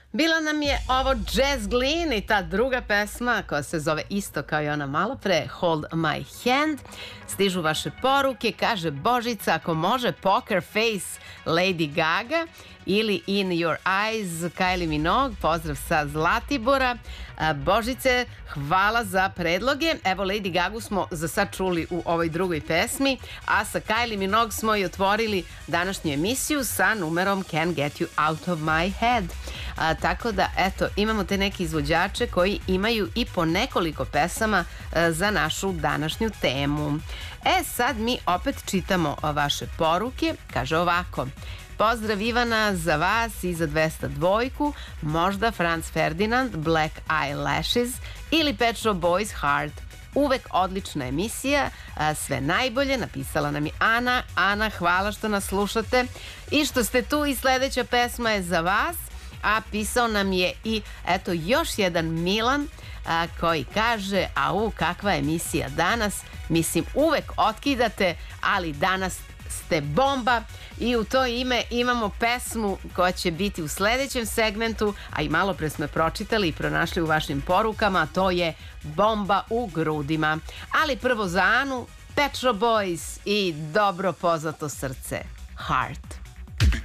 Bila nam je ovo Jazz Glynn i ta druga pesma koja se zove isto kao i ona malo pre, Hold My Hand. Stižu vaše poruke, kaže Božica, ako može Poker Face Lady Gaga ili In Your Eyes Kylie Minogue, pozdrav sa Zlatibora. Božice, hvala za predloge. Evo, Lady Gagu smo za sad čuli u ovoj drugoj pesmi, a sa Kylie Minogue smo i otvorili današnju emisiju sa numerom Can't Get You Out of My Head. Tako da, eto, imamo te neke izvođače koji imaju i po nekoliko pesama za našu današnju temu. Sad mi opet čitamo vaše poruke. Kaže ovako: pozdrav Ivana za vas i za 202, možda Franz Ferdinand, Black Eyelashes ili Pet Shop Boys Heart. Uvek odlična emisija, sve najbolje, napisala nam je Ana. Ana, hvala što nas slušate i što ste tu, i sledeća pesma je za vas. A pisao nam je i eto još jedan Milan koji kaže: au, kakva emisija danas, mislim uvek otkidate, ali danas ste bomba. I u to ime imamo pesmu koja će biti u sledećem segmentu, a i malo pre smo pročitali i pronašli u vašim porukama, to je Bomba u grudima. Ali prvo za Anu, Pet Shop Boys i dobro poznato srce, Heart.